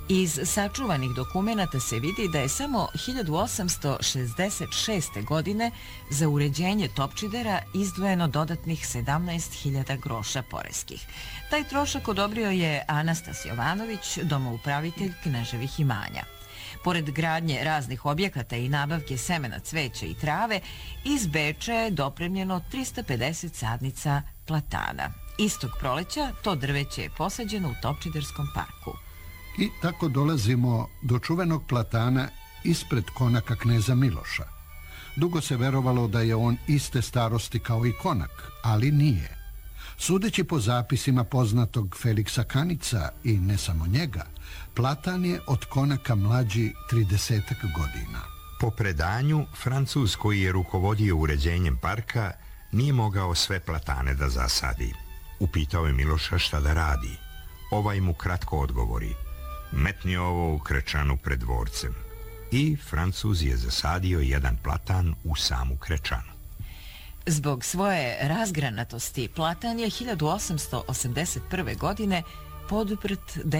Iz sačuvanih dokumenata se vidi da je samo 1866. godine za uređenje Topčidera izdvojeno dodatnih 17.000 groša poreskih. Taj trošak odobrio je Anastas Jovanović, domoupravitelj kneževih imanja. Pored gradnje raznih objekata i nabavke semena, cveća i trave, iz Beča je dopremljeno 350 sadnica platana. Istog proleća to drveće je posađeno u Topčiderskom parku. I tako dolazimo do čuvenog platana ispred konaka kneza Miloša. Dugo se verovalo da je on iste starosti kao i konak, ali nije. Sudeći po zapisima poznatog Feliksa Kanica i ne samo njega, platan je od konaka mlađi 30 godina. Po predanju, Francuz koji je rukovodio uređenjem parka nije mogao sve platane da zasadi. Upitao je Miloša šta da radi. Ovaj mu kratko odgovori: metni ovo u krečanu pred dvorcem. I Francuz je zasadio jedan platan u samu krečanu. Zbog svoje razgranatosti, platan je 1881. godine poduprt